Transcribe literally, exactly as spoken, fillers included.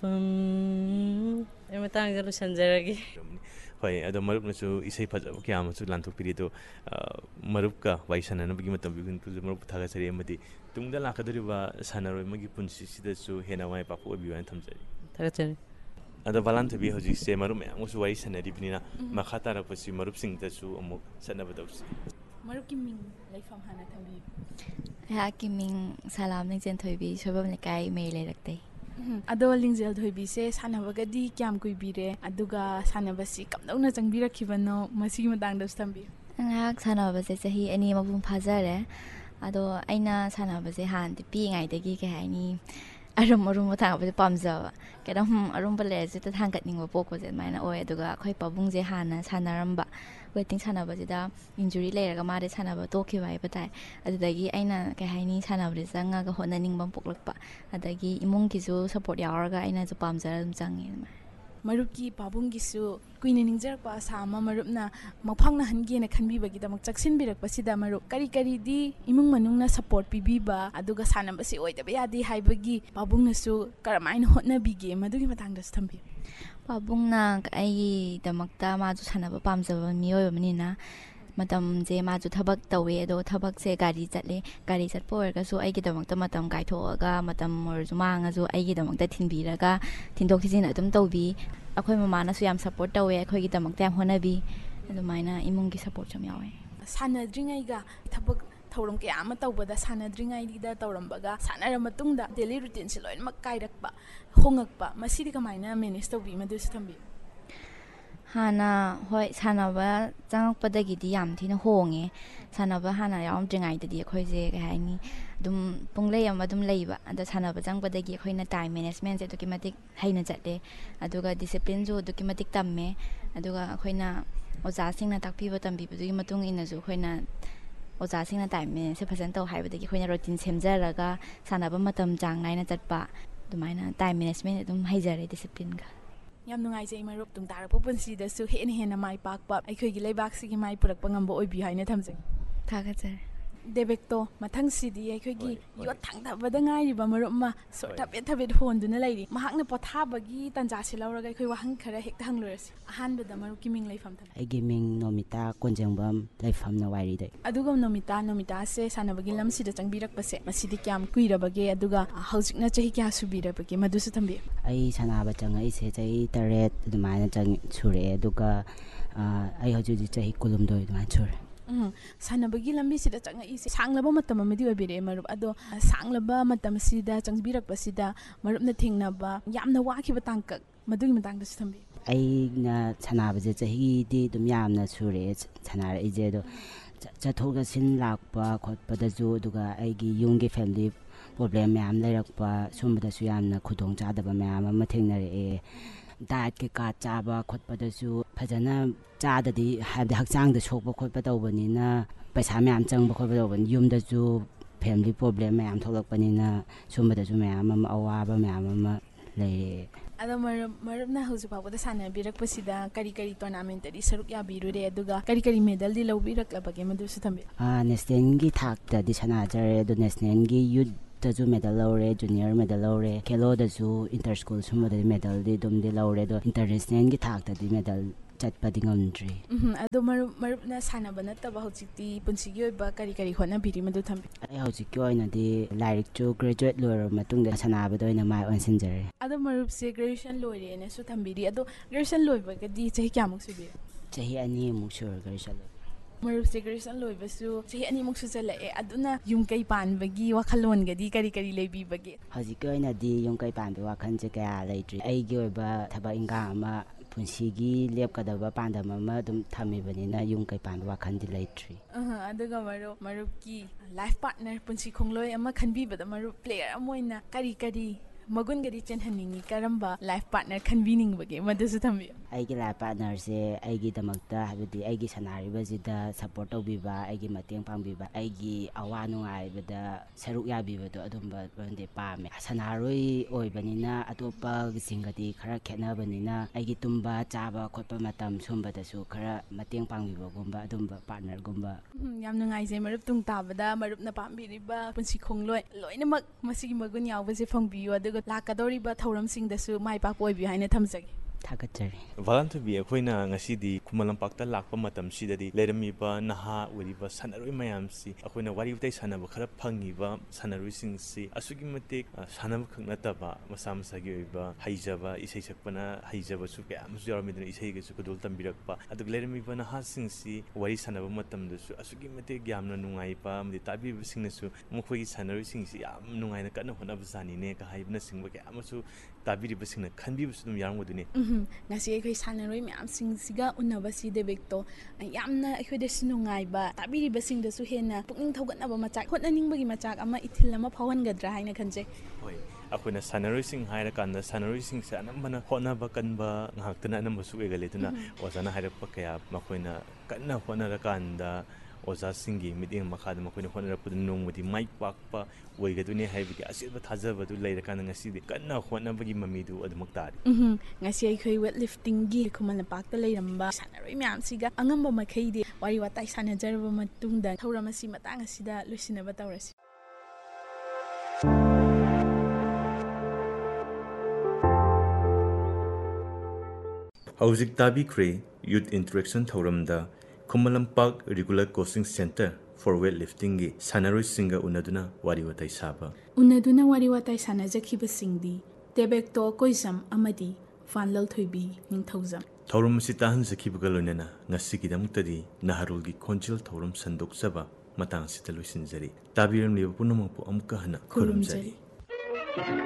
ꯂꯩꯐꯝ ꯑꯩ ꯃꯇꯥꯡꯗ ꯂꯣꯏꯁꯤꯟꯖꯔꯒꯦ ꯍꯣꯏ ꯑꯗꯣ ꯃꯔꯨꯞꯅꯁꯨ ꯏꯁꯩ ꯐꯖꯕ ꯀꯌꯥ ꯑꯃꯁꯨ ꯂꯥꯟꯊꯣꯛꯄꯤꯔꯤ ꯑꯗꯣ ꯃꯔꯨꯞꯀ ꯋꯥꯔꯤ ꯁꯥꯟꯅꯅꯕꯒꯤ ꯃꯇꯝ ꯄꯤꯕꯤꯕꯁꯨ ꯃꯔꯨꯞꯄꯨ ꯊꯥꯒꯠꯆꯔꯤ ꯑꯃꯗꯤ ꯇꯨꯡꯗ ꯂꯥꯛꯀꯗꯧꯔꯤꯕ ꯁꯥꯟꯅꯔꯣꯏ ꯑꯃꯒꯤ ꯄꯨꯟꯁꯤꯁꯤꯗꯁꯨ ꯍꯦꯟꯅ ꯃꯥꯏ ꯄꯥꯛꯄ ꯑꯣꯏꯕꯤꯌꯨ ꯍꯥꯏꯅ ꯊꯝꯖꯔꯤ ꯊꯥꯒꯠꯆꯔꯤ ꯑꯗꯣ ꯕꯂꯥꯟꯊꯣꯏꯕꯤ ꯍꯧꯖꯤꯛꯁꯦ ꯃꯔꯨꯞ ꯃꯌꯥꯝꯒꯁꯨ ꯋꯥꯔꯤ ꯁꯥꯟꯅꯔꯤꯕꯅꯤꯅ ꯃꯈꯥ ꯇꯥꯔꯛꯄꯁꯤ ꯃꯔꯨꯞꯁꯤꯡꯗꯁꯨ ꯑꯃꯨꯛ ꯆꯠꯅꯕ ꯇꯧꯁꯤ ꯃꯔꯨꯞꯀꯤ ꯃꯤꯡ ꯂꯩꯐꯝ ꯍꯥꯟꯅ ꯊꯝꯕꯤꯌꯨ ꯑꯩꯍꯥꯛꯀꯤ ꯃꯤꯡ ꯁꯂꯥꯝ ꯂꯤꯡꯖꯦꯜ ꯊꯣꯏꯕꯤ ꯁꯣꯏꯕꯝ ꯂꯩꯀꯥꯏ ꯃꯩ ꯂꯩꯔꯛꯇꯩ ꯑꯗꯣ ꯂꯤꯡꯖꯦꯜ ꯊꯣꯏꯕꯤꯁꯦ ꯁꯥꯟꯅꯕꯒꯗꯤ ꯀꯌꯥꯝ ꯀꯨꯏꯕꯤꯔꯦ ꯑꯗꯨꯒ ꯁꯥꯟꯅꯕꯁꯤ ꯀꯝꯗꯧꯅ ꯆꯪꯕꯤꯔꯛꯈꯤꯕꯅꯣ ꯃꯁꯤꯒꯤ ꯃꯇꯥꯡꯗꯁꯨ ꯊꯝꯕꯤꯌꯨ ꯑꯩꯍꯥꯛ ꯁꯥꯟꯅꯕꯁꯦ ꯆꯍꯤ ꯑꯅꯤ ꯃꯄꯨꯡ ꯐꯥꯖꯔꯦ ꯑꯗꯣ ꯑꯩꯅ ꯁꯥꯟꯅꯕꯁꯦ ꯍꯥꯟꯅꯗꯤ ꯄꯤꯛꯏꯉꯩꯗꯒꯤ ꯀꯩ ꯍꯥꯏꯅꯤ ꯑꯔꯨꯝ ꯑꯔꯨꯝꯕ ꯊꯥꯡꯒꯠꯄꯁꯦ ꯄꯥꯝꯖꯕ ꯀꯩꯅꯣꯝ ꯑꯔꯨꯝꯕ ꯂꯩꯔꯁꯨ ꯍꯦꯛꯇ ꯊꯥꯡꯒꯠꯅꯤꯡꯕ ꯄꯣꯛꯄꯁꯦ ꯑꯗꯨꯃꯥꯏꯅ ꯑꯣꯏ ꯑꯗꯨꯒ ꯑꯩꯈꯣꯏ ꯄꯥꯕꯨꯡꯁꯦ ꯍꯥꯟꯅ ꯁꯥꯟꯅꯔꯝꯕ ꯋꯦꯠꯇꯤꯡ ꯁꯥꯟꯅꯕꯁꯤꯗ ꯏꯟꯖꯨꯔꯤ ꯂꯩꯔꯒ ꯃꯥꯗꯤ ꯁꯥꯟꯅꯕ ꯇꯣꯛꯈꯤꯕ ꯍꯥꯏꯕ ꯇꯥꯏ ꯑꯗꯨꯗꯒꯤ ꯑꯩꯅ ꯀꯩ ꯍꯥꯏꯅꯤ ꯁꯥꯟꯅꯕꯁꯦ ꯆꯪꯉꯒ ꯍꯣꯠꯅꯅꯤꯡꯕ ꯑꯃ ꯄꯣꯛꯂꯛꯄ ꯑꯗꯒꯤ ꯏꯃꯨꯡꯒꯤꯁꯨ ꯁꯞꯄꯣꯔꯠ ꯌꯥꯎꯔꯒ ꯑꯩꯅꯁꯨ ꯄꯥꯝꯖꯔ ꯑꯗꯨꯝ ꯆꯪꯉꯦ ꯑꯗꯨꯃꯥꯏꯅ ꯃꯔꯨꯞꯀꯤ ꯄꯥꯕꯨꯡꯒꯤꯁꯨ ꯀꯨꯏꯅ ꯅꯤꯡꯖꯔꯛꯄ ꯑꯁꯥ ꯑꯃ ꯃꯔꯨꯞꯅ ꯃꯪꯐꯥꯡꯅꯍꯟꯒꯦꯅ ꯈꯟꯕꯤꯕꯒꯤꯗꯃꯛ ꯆꯪꯁꯤꯟꯕꯤꯔꯛꯄꯁꯤꯗ ꯃꯔꯨꯞ ꯀꯔꯤ ꯀꯔꯤꯗꯤ ꯏꯃꯨꯡ ꯃꯅꯨꯡꯅ ꯁꯞꯄꯣꯔꯠ ꯄꯤꯕꯤꯕ ꯑꯗꯨꯒ ꯁꯥꯟꯅꯕꯁꯤ ꯑꯣꯏꯗꯕ ꯌꯥꯗꯦ ꯍꯥꯏꯕꯒꯤ ꯄꯥꯕꯨꯡꯅꯁꯨ ꯀꯔꯝꯍꯥꯏꯅ ꯍꯣꯠꯅꯕꯤꯒꯦ ꯃꯗꯨꯒꯤ ꯃꯇꯥꯡꯗꯁꯨ ꯊꯝꯕꯤꯌꯨ ꯄꯥꯕꯨꯡꯅ ꯑꯩꯒꯤꯗꯃꯛꯇ ꯃꯥꯁꯨ ꯁꯥꯟꯅꯕ ꯄꯥꯝꯖꯕ ꯃꯤꯑꯣꯏ ꯑꯃꯅꯤꯅ ꯃꯇꯝꯁꯦ ꯃꯥꯁꯨ ꯊꯕꯛ ꯇꯧꯋꯦ ꯑꯗꯣ ꯊꯕꯛꯁꯦ ꯒꯥꯔꯤ ꯆꯠꯂꯦ ꯒꯥꯔꯤ ꯆꯠꯄ ꯑꯣꯏꯔꯒꯁꯨ ꯑꯩꯒꯤꯗꯃꯛꯇ ꯃꯇꯝ ꯀꯥꯏꯊꯣꯛꯑꯒ ꯃꯇꯝ ꯑꯣꯏꯔꯁꯨ ꯃꯥꯡꯉꯁꯨ ꯑꯩꯒꯤꯗꯃꯛꯇ ꯊꯤꯟꯕꯤꯔꯒ ꯊꯤꯟꯗꯣꯛ ꯊꯤꯟꯖꯤꯟ ꯑꯗꯨꯝ ꯇꯧꯕꯤ ꯑꯩꯈꯣꯏ ꯃꯃꯥꯅꯁꯨ ꯌꯥꯝ ꯁꯞꯄꯣꯔꯠ ꯇꯧꯋꯦ ꯑꯩꯈꯣꯏꯒꯤꯗꯃꯛꯇ ꯌꯥꯝ ꯍꯣꯠꯅꯕꯤ ꯑꯗꯨꯃꯥꯏꯅ ꯏꯃꯨꯡꯒꯤ ꯁꯞꯄꯣꯔꯠꯁꯨ ꯌꯥꯝ ꯌꯥꯎꯋꯦ ꯁꯥꯟꯅꯗ꯭ꯔꯤꯉꯩꯒ ꯊꯕꯛ ꯊꯧꯔꯝ ꯀꯌా ꯑꯃ ꯇꯧꯕꯗ ꯁꯥꯟꯅꯗ꯭ꯔꯤꯉꯩꯗ ꯇꯧꯔꯝꯕꯒ ꯁꯥꯟꯅꯔ ꯃꯇꯨꯡꯗ ꯗꯦꯂꯤ ꯔꯨꯇꯤꯟꯁꯦ ꯂꯣꯏꯅꯃꯛ ꯀꯥꯏꯔꯛꯄ ꯍꯣꯡꯉꯛꯄ ꯃꯁꯤꯗꯤ ꯀꯃꯥꯏꯅ ꯃꯦꯅꯦꯖ ꯇꯧꯕꯤ ꯃꯗꯨꯁꯨ ꯊꯝꯕꯤꯌꯨ ꯍꯥꯟꯅ ꯍꯣꯏ ꯁꯥꯟꯅꯕ ꯆꯪꯉꯛꯄꯗꯒꯤꯗꯤ ꯌꯥꯝ ꯊꯤꯅ ꯍꯣꯡꯉꯦ ꯁꯥꯟꯅꯕ ꯍꯥꯟꯅ ꯌꯥꯎꯔꯝꯗ꯭ꯔꯤꯉꯩꯗꯗꯤ ꯑꯩꯈꯣꯏꯁꯦ ꯀꯩ ꯍꯥꯏꯅꯤ ꯑꯗꯨꯝ ꯄꯨꯡꯂꯩ ꯑꯃ ꯑꯗꯨꯝ ꯂꯩꯕ ꯑꯗꯣ ꯁꯥꯟꯅꯕ ꯆꯪꯕꯗꯒꯤ ꯑꯩꯈꯣꯏꯅ ꯇꯥꯏꯝ ꯃꯦꯅꯦꯖꯃꯦꯟꯁꯦ ꯑꯗꯨꯛꯀꯤ ꯃꯇꯤꯛ ꯍꯩꯅ ꯆꯠꯂꯦ ꯑꯗꯨꯒ ꯗꯤꯁꯤꯄ꯭ꯂꯤꯟꯁꯨ ꯑꯗꯨꯛꯀꯤ ꯃꯇꯤꯛ ꯇꯝꯃꯦ ꯑꯗꯨꯒ ꯑꯩꯈꯣꯏꯅ ꯑꯣꯖꯥꯁꯤꯡꯅ ꯇꯥꯛꯄꯤꯕ ꯇꯝꯕꯤꯕꯗꯨꯒꯤ ꯃꯇꯨꯡ ꯏꯟꯅꯁꯨ ꯑꯩꯈꯣꯏꯅ ꯑꯣꯖꯥꯁꯤꯡꯅ ꯇꯥꯏꯝ ꯃꯦꯅꯦꯖꯁꯦ ꯐꯖꯅ ꯇꯧ ꯍꯥꯏꯕꯗꯒꯤ ꯑꯩꯈꯣꯏꯅ ꯔꯨꯇꯤꯟ ꯁꯦꯝꯖꯔꯒ ꯁꯥꯟꯅꯕ ꯃꯇꯝ ꯆꯥꯡ ナꯏꯅ ꯆꯠꯄ ꯑꯗꯨꯃꯥꯏꯅ ꯇꯥꯏꯝ ꯃꯦꯅꯦꯖꯃꯦꯟ ꯑꯗꯨꯝ ꯍꯩꯖꯔꯦ ꯗꯤꯁꯤꯄ꯭ꯂꯤꯟꯒ ꯌꯥꯝ ꯅꯨꯡꯉꯥꯏꯖꯩ ꯃꯔꯨꯞ ꯇꯨꯡ ꯇꯥꯔꯛꯄ ꯄꯨꯟꯁꯤꯗꯁꯨ ꯍꯦꯟꯅ ꯍꯦꯟꯅ ꯃꯥꯏ ꯄꯥꯛꯄ ꯑꯩꯈꯣꯏꯒꯤ ꯂꯩꯕꯥꯛꯁꯤꯒꯤ ꯃꯥꯏ ꯄꯨꯔꯛꯄ ꯉꯝꯕ ꯑꯣꯏꯕꯤꯌꯨ ꯍꯥꯏꯅ ꯊꯝꯖꯩ ꯊꯥꯒꯠꯆꯔꯤ ꯗꯦꯕꯦꯛꯇꯣ ꯃꯊꯪꯁꯤꯗꯤ ꯑꯩꯈꯣꯏꯒꯤ ꯌꯣꯠ ꯊꯥꯡꯊꯕꯗ ꯉꯥꯏꯔꯤꯕ ꯃꯔꯨꯞ ꯑꯃ ꯁꯣꯔ ꯊꯕꯦꯠ ꯊꯕꯦꯠ ꯍꯣꯟꯗꯨꯅ ꯂꯩꯔꯤ ꯃꯍꯥꯛꯅ ꯄꯣꯊꯥꯕꯒꯤ ꯇꯥꯟꯖꯥꯁꯤ ꯂꯧꯔꯒ ꯑꯩꯈꯣꯏ ꯋꯥꯍꯪ ꯈꯔ ꯍꯦꯛꯇ ꯍꯪꯂꯨꯔꯁꯤ ꯑꯍꯥꯟꯕꯗ ꯃꯔꯨꯞꯀꯤ ꯃꯤꯡ ꯂꯩꯐꯝ ꯊꯝꯕꯤꯌꯨ ꯑꯩꯒꯤ ꯃꯤꯡ ꯅꯣꯃꯤꯇꯥ ꯀꯣꯟꯖꯦꯡꯕꯝ ꯂꯩꯐꯝ ꯅꯋꯥꯏꯔꯤꯗꯩ ꯑꯗꯨꯒ ꯅꯣꯃꯤꯇꯥ ꯅꯣꯃꯤꯇꯥꯁꯦ ꯁꯥꯟꯅꯕꯒꯤ ꯂꯝꯁꯤꯗ ꯆꯪꯕꯤꯔꯛꯄꯁꯦ ꯃꯁꯤꯗꯤ ꯀꯌꯥꯝ ꯀꯨꯏꯔꯕꯒꯦ ꯑꯗꯨꯒ ꯍꯧꯖꯤꯛꯅ ꯆꯍꯤ ꯀꯌꯥ ꯁꯨꯕꯤꯔꯕꯒꯦ ꯃꯗꯨꯁꯨ ꯊꯝꯕꯤꯌꯨ ꯑꯩ ꯁꯥꯟꯅꯕ ꯆꯪꯉꯛꯏꯁꯦ ꯆꯍꯤ ꯇꯔꯦꯠ ꯑꯗꯨꯃꯥꯏꯅ ꯁꯨꯔꯛꯑꯦ ꯑꯗꯨꯒ ꯑꯩ ꯍꯧꯖꯤꯛ ꯍꯧꯖꯤꯛ ꯆꯍꯤ ꯀꯨꯟꯍꯨꯝꯗꯣꯏ ꯑꯗꯨꯃꯥꯏꯅ ꯁꯨꯔꯦ ꯎꯝ ꯁꯥꯟꯅꯕꯒꯤ ꯂꯝꯕꯤꯁꯤꯗ ꯆꯪꯉꯛꯏꯁꯦ ꯁꯥꯡꯂꯕ ꯃꯇꯝ ꯑꯃꯗꯤ ꯑꯣꯏꯕꯤꯔꯛꯑꯦ ꯃꯔꯨꯞ ꯑꯗꯣ ꯁꯥꯡꯂꯕ ꯃꯇꯝꯁꯤꯗ ꯆꯪꯕꯤꯔꯛꯄꯁꯤꯗ ꯃꯔꯨꯞꯅ ꯊꯦꯡꯅꯕ ꯌꯥꯝꯅ ꯋꯥꯈꯤꯕ ꯇꯥꯡꯀꯛ ꯃꯗꯨꯒꯤ ꯃꯇꯥꯡꯗꯁꯨ ꯊꯝꯕꯤꯌꯨ ꯑꯩꯅ ꯁꯥꯟꯅꯕꯁꯦ ꯆꯍꯤꯗꯤ ꯑꯗꯨꯝ ꯌꯥꯝꯅ ꯁꯨꯔꯛꯑꯦ ꯁꯥꯟꯅꯔꯛꯏꯁꯦ ꯑꯗꯣ ꯆꯠꯊꯣꯛ ꯆꯠꯁꯤꯟ ꯂꯥꯛꯄ ꯈꯣꯠꯄꯗꯁꯨ ꯑꯗꯨꯒ ꯑꯩꯒꯤ ꯌꯨꯝꯒꯤ ꯐꯦꯃꯤꯂꯤ ꯄ꯭ꯔꯣꯕ꯭ꯂꯦꯝ ꯃꯌꯥꯝ ꯂꯩꯔꯛꯄ ꯁꯨꯝꯕꯗꯁꯨ ꯌꯥꯝꯅ ꯈꯨꯗꯣꯡ ꯆꯥꯗꯕ ꯃꯌꯥꯝ ꯑꯃ ꯊꯦꯡꯅꯔꯛꯑꯦ ꯗꯥꯏꯠ ꯀꯩꯀꯥ ꯆꯥꯕ ꯈꯣꯠꯄꯗꯁꯨ ꯐꯖꯅ ꯆꯥꯗꯗꯤ ꯍꯥꯏꯕꯗꯤ ꯍꯛꯆꯥꯡꯗ ꯁꯣꯛꯄ ꯈꯣꯠꯄ ꯇꯧꯕꯅꯤꯅ ꯄꯩꯁꯥ ꯃꯌꯥꯝ ꯆꯪꯕ ꯈꯣꯠꯄ ꯇꯧꯕꯅꯤ ꯌꯨꯝꯗꯁꯨ ꯐꯦꯃꯤꯂꯤ ꯄ꯭ꯔꯣꯕ꯭ꯂꯦꯝ ꯃꯌꯥꯝ ꯊꯣꯛꯂꯛꯄꯅꯤꯅ ꯁꯨꯝꯕꯗꯁꯨ ꯃꯌꯥꯝ ꯑꯃ ꯑꯋꯥꯕ ꯃꯌꯥꯝ ꯑꯃ ꯂꯩꯔꯛꯑꯦ ꯑꯗꯣ ꯃꯔꯨꯞ ꯃꯔꯨꯞꯅ ꯍꯧꯖꯤꯛ ꯐꯥꯎꯕꯗ ꯁꯥꯟꯅꯕꯤꯔꯛꯄꯁꯤꯗ ꯀꯔꯤ ꯀꯔꯤ ꯇꯣꯔꯅꯥꯃꯦꯟꯇꯗꯤ ꯁꯔꯨꯛ ꯌꯥꯕꯤꯔꯨꯔꯦ ꯑꯗꯨꯒ ꯀꯔꯤ ꯀꯔꯤ ꯃꯦꯗꯜꯗꯤ ꯂꯧꯕꯤꯔꯛꯂꯕꯒꯦ ꯃꯗꯨꯁꯨ ꯊꯝꯕꯤꯌꯨ ꯅꯦꯁꯅꯦꯜꯒꯤ ꯊꯥꯛꯇꯗꯤ ꯁꯥꯟꯅꯖꯔꯦ ꯑꯗꯣ ꯅꯦꯁꯅꯦꯜꯒꯤ ꯌꯨꯠ ꯇꯁꯨ ꯃꯦꯗꯜ ꯂꯧꯔꯦ ꯖꯨꯅꯤꯌꯔ ꯃꯦꯗꯜ ꯂꯧꯔꯦ ꯈꯦꯂꯣꯗꯁꯨ ꯏꯟꯇꯔ ꯁ꯭ꯀꯨꯜ ꯁꯨꯝꯕꯗꯗꯤ ꯃꯦꯗꯜꯗꯤ ꯑꯗꯨꯝꯗꯤ ꯂꯧꯔꯦ ꯑꯗꯣ ꯏꯟꯇꯔꯅꯦꯁꯅꯦꯜꯒꯤ ꯊꯥꯛꯇꯗꯤ ꯃꯦꯗꯜ ꯆꯠꯄꯗꯤ ꯉꯝꯗ꯭ꯔꯤ ꯑꯗꯣ ꯃꯔꯨꯞ ꯃꯔꯨꯞꯅ ꯁꯥꯟꯅꯕ ꯅꯠꯇꯕ ꯍꯧꯖꯤꯛꯇꯤ ꯄꯨꯟꯁꯤꯒꯤ ꯑꯣꯏꯕ ꯀꯔꯤ ꯀꯔꯤ ꯍꯣꯠꯅꯕꯤꯔꯤ ꯃꯗꯨ ꯊꯝꯕꯤꯌꯨ ꯑꯩ ꯍꯧꯖꯤꯛꯀꯤ ꯑꯣꯏꯅꯗꯤ ꯂꯥꯏꯔꯤꯛꯁꯨ ꯒ꯭ꯔꯦꯖꯨꯋꯦꯠ ꯂꯣꯏꯔꯕ ꯃꯇꯨꯡꯗ ꯁꯥꯟꯅꯕꯗ ꯑꯣꯏꯅ ꯃꯥꯏ ꯑꯣꯟꯁꯤꯟꯖꯔꯦ ꯑꯗꯣ ꯃꯔꯨꯞꯁꯦ ꯒ꯭ꯔꯦꯖꯨꯑꯦꯁꯟ ꯂꯣꯏꯔꯦꯅꯁꯨ ꯊꯝꯕꯤꯔꯤ ꯑꯗꯣ ꯒ꯭ꯔꯦꯖꯨꯑꯦꯁꯟ ꯂꯣꯏꯕꯒꯗꯤ ꯆꯍꯤ ꯀꯌꯥꯃꯨꯛ ꯁꯨꯕꯤꯔꯦ ꯆꯍꯤ ꯑꯅꯤꯃꯨꯛ ꯁꯨꯔꯦ ꯒ꯭ꯔꯦꯖꯨꯑꯦꯁꯟ ꯂꯣꯏꯕ ꯃꯔꯨꯞꯁꯦ ꯒ꯭ꯔꯦꯖꯨꯑꯦꯁꯟ ꯂꯣꯏꯕꯁꯨ ꯆꯍꯤ ꯑꯅꯤꯃꯨꯛ ꯁꯨꯖꯜꯂꯛꯑꯦ ꯑꯗꯨꯅ ꯌꯨꯝ ꯀꯩ ꯄꯥꯟꯕꯒꯤ ꯋꯥꯈꯜꯂꯣꯟꯒꯗꯤ ꯀꯔꯤ ꯀꯔꯤ ꯂꯩꯕꯤꯕꯒꯦ ꯍꯧꯖꯤꯛꯀꯤ ꯑꯣꯏꯅꯗꯤ ꯌꯨꯝ ꯀꯩ ꯄꯥꯟꯕꯒꯤ ꯋꯥꯈꯜꯁꯦ ꯀꯌꯥ ꯂꯩꯇ꯭ꯔꯤ ꯑꯩꯒꯤ ꯑꯣꯏꯕ ꯊꯕꯛ ꯏꯟꯈꯥꯡ ꯑꯃ ꯄꯨꯟꯁꯤꯒꯤ ꯂꯦꯞꯀꯗꯕ ꯄꯥꯟꯗꯝ ꯑꯃ ꯑꯗꯨꯝ ꯊꯝꯃꯤꯕꯅꯤꯅ ꯌꯨꯝ ꯀꯩ ꯄꯥꯟꯕ ꯋꯥꯈꯜꯗꯤ ꯂꯩꯇ꯭ꯔꯤ ꯑꯗꯨꯒ ꯃꯔꯨꯞ ꯃꯔꯨꯞꯀꯤ ꯂꯥꯏꯐ ꯄꯥꯔꯠꯅꯔ ꯄꯨꯟꯁꯤ ꯈꯣꯡꯂꯣꯏ ꯑꯃ ꯈꯟꯕꯤꯕꯗ ꯃꯔꯨꯞ ꯄ꯭ꯂꯦꯌꯔ ꯑꯃ ꯑꯣꯏꯅ ꯀꯔꯤ ꯀꯔꯤ ꯃꯒꯨꯟꯒꯗꯤ ꯆꯦꯟꯍꯟꯅꯤꯡꯉꯤ ꯀꯔꯝꯕ ꯂꯥꯏꯐ ꯄꯥꯔꯠꯅꯔ ꯈꯟꯕꯤꯅꯤꯡꯕꯒꯦ ꯃꯗꯨꯁꯨ ꯊꯝꯕꯤꯌꯨ ꯑꯩꯒꯤ ꯂꯥꯏꯐ ꯄꯥꯔꯠꯅꯔꯁꯦ ꯑꯩꯒꯤꯗꯃꯛꯇ ꯍꯥꯏꯕꯗꯤ ꯑꯩꯒꯤ ꯁꯥꯟꯅꯔꯤꯕꯁꯤꯗ ꯁꯞꯄꯣꯔꯠ ꯇꯧꯕꯤꯕ ꯑꯩꯒꯤ ꯃꯇꯦꯡ ꯄꯥꯡꯕꯤꯕ ꯑꯩꯒꯤ ꯑꯋꯥ ꯅꯨꯡꯉꯥꯏꯕꯗ ꯁꯔꯨꯛ ꯌꯥꯕꯤꯕꯗꯣ ꯑꯗꯨꯝꯕ ꯑꯣꯏꯅꯗꯤ ꯄꯥꯝꯃꯦ ꯁꯥꯟꯅꯔꯣꯏ ꯑꯣꯏꯕꯅꯤꯅ ꯑꯇꯣꯞꯄꯁꯤꯡꯒꯗꯤ ꯈꯔ ꯈꯦꯠꯅꯕꯅꯤꯅ ꯑꯩꯒꯤ ꯇꯨꯝꯕ ꯆꯥꯕ ꯈꯣꯠꯄ ꯃꯇꯝ ꯁꯨꯝꯕꯗꯁꯨ ꯈꯔ ꯃꯇꯦꯡ ꯄꯥꯡꯕꯤꯕꯒꯨꯝꯕ ꯑꯗꯨꯝꯕ ꯄꯥꯔꯠꯅꯔꯒꯨꯝꯕ ꯌꯥꯝ ꯅꯨꯡꯉꯥꯏꯖꯩ ꯃꯔꯨꯞ ꯇꯨꯡ ꯇꯥꯕꯗ ꯃꯔꯨꯞꯅ ꯄꯥꯝꯕꯤꯔꯤꯕ ꯄꯨꯟꯁꯤ ꯈꯣꯡꯂꯣꯏ ꯂꯣꯏꯅꯃꯛ ꯃꯁꯤꯒꯤ ꯃꯒꯨꯟ ꯌꯥꯎꯕꯁꯦ ꯐꯪꯕꯤꯌꯨ ꯑꯗꯨꯒ ꯑꯗꯨꯒ ꯂꯥꯛꯀꯗꯧꯔꯤꯕ ꯊꯧꯔꯝꯁꯤꯡꯗꯁꯨ ꯃꯥꯏ ꯄꯥꯛꯄ ꯑꯣꯏꯕꯤꯌꯨ ꯍꯥꯏꯅ ꯊꯝꯖꯒꯦ ꯊꯥꯒꯠꯆꯔꯤ ꯚꯥꯂꯥꯟꯊꯣꯏꯕꯤ ꯑꯩꯈꯣꯏꯅ ꯉꯁꯤꯗꯤ ꯈꯨꯃꯟ ꯂꯝꯄꯥꯛꯇ ꯂꯥꯛꯄ ꯃꯇꯝꯁꯤꯗꯗꯤ ꯂꯩꯔꯝꯃꯤꯕ ꯅꯍꯥ ꯑꯣꯏꯔꯤꯕ ꯁꯥꯟꯅꯔꯣꯏ ꯃꯌꯥꯝꯁꯤ ꯑꯩꯈꯣꯏꯅ ꯋꯥꯔꯤ ꯋꯥꯇꯥꯏ ꯁꯥꯟꯅꯕ ꯈꯔ ꯐꯪꯉꯤꯕ ꯁꯥꯟꯅꯔꯣꯏꯁꯤꯡꯁꯤ ꯑꯁꯨꯛꯀꯤ ꯃꯇꯤꯛ ꯁꯥꯟꯅꯕ ꯈꯛ ꯅꯠꯇꯕ ꯃꯁꯥ ꯃꯁꯥꯒꯤ ꯑꯣꯏꯕ ꯍꯩꯖꯕ ꯏꯁꯩ ꯁꯛꯄꯅ ꯍꯩꯖꯕꯁꯨ ꯀꯌꯥ ꯑꯃꯁꯨ ꯌꯥꯎꯔꯝꯃꯤꯗꯨꯅ ꯏꯁꯩꯒꯁꯨ ꯈꯨꯗꯣꯜ ꯇꯝꯕꯤꯔꯛꯄ ꯑꯗꯨꯒ ꯂꯩꯔꯝꯃꯤꯕ ꯅꯍꯥꯁꯤꯡꯁꯤ ꯋꯥꯔꯤ ꯁꯥꯟꯅꯕ ꯃꯇꯝꯗꯁꯨ ꯑꯁꯨꯛꯀꯤ ꯃꯇꯤꯛ ꯌꯥꯝꯅ ꯅꯨꯡꯉꯥꯏꯕ ꯑꯃꯗꯤ ꯇꯥꯕꯤꯔꯤꯕꯁꯤꯡꯅꯁꯨ ꯃꯈꯣꯏꯒꯤ ꯁꯥꯟꯅꯔꯣꯏꯁꯤꯡꯁꯤ ꯌꯥꯝ ꯅꯨꯡꯉꯥꯏꯅ ꯀꯟꯅ ꯍꯣꯠꯅꯕꯖꯥꯠꯅꯤꯅꯦꯒ ꯍꯥꯏꯕꯅꯆꯤꯡꯕ ꯀꯌꯥ ꯑꯃꯁꯨ ꯇꯥꯕꯤꯔꯤꯕꯁꯤꯡꯅ ꯈꯟꯕꯤꯕꯁꯨ ꯑꯗꯨꯝ ꯌꯥꯎꯔꯝꯒꯗꯣꯏꯅꯤ ꯉꯁꯤ ꯑꯩꯈꯣꯏ ꯁꯥꯟꯅꯔꯣꯏ ꯃꯌꯥꯝꯁꯤꯡꯁꯤꯒ ꯎꯅꯕꯁꯤ ꯗꯦꯕꯤꯛꯇꯣ ꯌꯥꯝꯅ ꯑꯩꯈꯣꯏꯗꯁꯨ ꯅꯨꯡꯉꯥꯏꯕ ꯇꯥꯕꯤꯔꯤꯕꯁꯤꯡꯗꯁꯨ ꯍꯦꯟꯅ ꯄꯨꯛꯅꯤꯡ ꯊꯧꯒꯠꯅꯕ ꯃꯆꯥꯛ ꯍꯣꯠꯅꯅꯤꯡꯕꯒꯤ ꯃꯆꯥꯛ ꯑꯃ ꯏꯊꯤꯜ ꯑꯃ ꯐꯥꯎꯍꯟꯒꯗ꯭ꯔꯥ ꯍꯥꯏꯅ ꯈꯟꯖꯩ ꯍꯣꯏ ꯑꯩꯈꯣꯏꯅ ꯁꯥꯟꯅꯔꯣꯏꯁꯤꯡ ꯍꯥꯏꯔꯀꯥꯟꯗ ꯁꯥꯟꯅꯔꯣꯏꯁꯤꯡꯁꯦ ꯑꯅꯝꯕꯅ ꯍꯣꯠꯅꯕ ꯀꯟꯕ ꯉꯥꯛꯇꯅ ꯑꯅꯝꯕꯁꯨ ꯑꯣꯏꯒꯜꯂꯤ ꯑꯗꯨꯅ ꯑꯣꯖꯥꯅ ꯍꯥꯏꯔꯛꯄ ꯀꯌꯥ ꯃꯈꯣꯏꯅ ꯀꯟꯅ ꯍꯣꯠꯅꯔꯀꯥꯟꯗ ꯑꯣꯖꯥꯁꯤꯡꯒꯤ ꯃꯤꯠꯌꯦꯡ ꯃꯈꯥꯗ ꯃꯈꯣꯏꯅ ꯍꯣꯠꯅꯔꯛꯄꯗ ꯅꯣꯡꯃꯗꯤ ꯃꯥꯏ ꯄꯥꯛꯄ ꯑꯣꯏꯒꯗꯣꯏꯅꯤ ꯍꯥꯏꯕꯒꯤ ꯑꯆꯦꯠꯄ ꯊꯥꯖꯕꯗꯨ ꯂꯩꯔꯀꯥꯟꯗ ꯉꯁꯤꯗꯤ ꯀꯟꯅ ꯍꯣꯠꯅꯕꯒꯤ ꯃꯃꯤꯗꯨ ꯑꯗꯨꯃꯛ ꯇꯥꯔꯤ ꯉꯁꯤ ꯑꯩꯈꯣꯏ ꯋꯦꯠ ꯂꯤꯐꯇꯤꯡꯒꯤ ꯈꯨꯃꯟ ꯂꯝꯄꯥꯛꯇ ꯂꯩꯔꯝꯕ ꯁꯥꯟꯅꯔꯣꯏ ꯃꯌꯥꯝꯁꯤꯒ ꯑꯉꯝꯕ ꯃꯈꯩꯗꯤ ꯋꯥꯔꯤ ꯋꯥꯇꯥꯏ ꯁꯥꯟꯅꯖꯔꯕ ꯃꯇꯨꯡꯗ ꯊꯧꯔꯝ ꯑꯁꯤ ꯃꯇꯥꯡ ꯑꯁꯤꯗ ꯂꯣꯏꯁꯤꯟꯅꯕ ꯇꯧꯔꯁꯤ ꯍꯧꯖꯤꯛ ꯇꯥꯕꯤꯈ꯭ꯔꯦ ꯌꯨꯠ ꯏꯟꯇꯔꯦꯛꯁꯟ ꯊꯧꯔꯝꯗ Khuman Lampak regular coaching centre four weight ꯂꯤꯐꯇꯤꯡꯒꯤ ꯁꯥꯟꯅꯔꯣꯏꯁꯤꯡꯒ ꯎꯅꯗꯨꯅ ꯋꯥꯔꯤ ꯋꯥꯇꯥꯏ ꯁꯥꯕ ꯎꯅꯗꯨꯅ ꯋꯥꯔꯤ ꯋꯥꯇꯥꯏ ꯁꯥꯟꯅꯖꯈꯤꯕꯁꯤꯡꯗꯤ ꯇꯦꯕꯦꯛꯇꯣ ꯀꯣꯏꯖꯝ ꯑꯃꯗꯤ ꯐꯥꯟꯂꯜꯊꯣꯏꯕꯤ ꯅꯤꯡꯊꯧꯖꯝ ꯊꯧꯔꯝ ꯑꯁꯤ ꯇꯥꯍꯟꯖꯈꯤꯕꯒ ꯂꯣꯏꯅꯅ ꯉꯁꯤꯒꯤꯗꯃꯛꯇꯗꯤ ꯅꯍꯥꯔꯣꯜꯒꯤ ꯈꯣꯟꯖꯦꯜ ꯊꯧꯔꯝ ꯁꯟꯗꯣꯛꯆꯕ ꯃꯇꯥꯡ ꯑꯁꯤꯗ ꯂꯣꯏꯁꯤꯟꯖꯔꯤ ꯇꯥꯕꯤꯔꯝꯂꯤꯕ ꯄꯨꯝꯅꯃꯛꯄꯨ ꯑꯃꯨꯛꯀ ꯍꯟꯅ ꯈꯨꯔꯨꯝꯖꯔꯤ